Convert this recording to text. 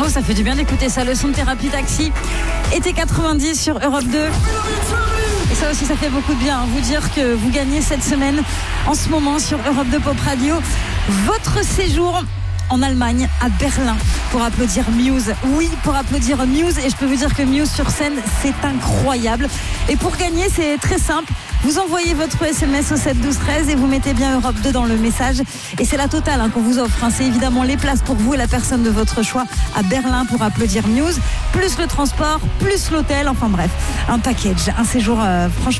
radio. Ça fait du bien d'écouter ça. Le son de Thérapie Taxi, été 90 sur Europe 2. Et ça aussi, ça fait beaucoup de bien. Vous dire que vous gagnez cette semaine, en ce moment, sur Europe 2 Pop Radio, votre séjour en Allemagne, à Berlin, pour applaudir Muse. Oui, pour applaudir Muse. Et je peux vous dire que Muse sur scène, c'est incroyable. Et pour gagner, c'est très simple. Vous envoyez votre SMS au 7 12 13 et vous mettez bien Europe 2 dans le message. Et c'est la totale qu'on vous offre. C'est évidemment les places pour vous et la personne de votre choix à Berlin pour applaudir Muse, plus le transport, plus l'hôtel. Enfin bref, un package, un séjour franchement